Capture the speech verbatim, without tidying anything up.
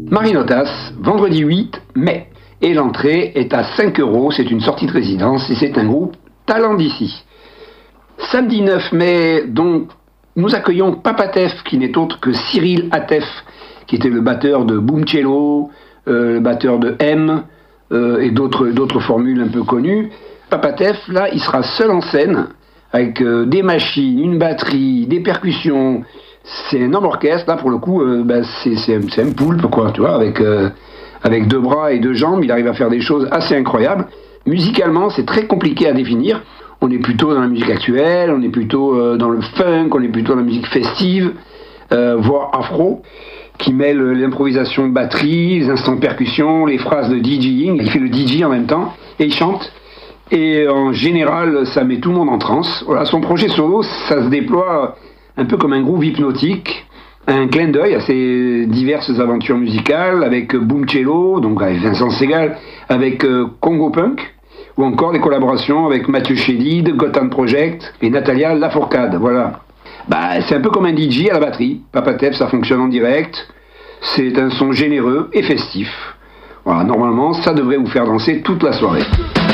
Marinotas, vendredi huit mai. Et l'entrée est à cinq euros, c'est une sortie de résidence et c'est un groupe talent d'ici. Samedi neuf mai, donc, nous accueillons Papatef, qui n'est autre que Cyril Atef, qui était le batteur de Boom Cello, euh, le batteur de M, euh, et d'autres, d'autres formules un peu connues. Papatef, là, il sera seul en scène, avec euh, des machines, une batterie, des percussions. C'est un homme orchestre, là, pour le coup, euh, bah, c'est, c'est, c'est un poulpe, quoi, tu vois, avec, euh, avec deux bras et deux jambes, il arrive à faire des choses assez incroyables. Musicalement, c'est très compliqué à définir. On est plutôt dans la musique actuelle, on est plutôt euh, dans le funk, on est plutôt dans la musique festive, euh, voire afro, qui mêle l'improvisation de batterie, les instants de percussion, les phrases de DJing. Il fait le D J en même temps et il chante. Et en général, ça met tout le monde en transe. Voilà, son projet solo, ça se déploie un peu comme un groove hypnotique, un clin d'œil à ses diverses aventures musicales, avec Boom Cello, donc avec Vincent Segal, avec euh, Congo Punk, ou encore des collaborations avec Mathieu Chédid, Gotham Project et Natalia Lafourcade. Voilà. Bah, c'est un peu comme un D J à la batterie. Papatef, ça fonctionne en direct. C'est un son généreux et festif. Voilà, normalement, ça devrait vous faire danser toute la soirée.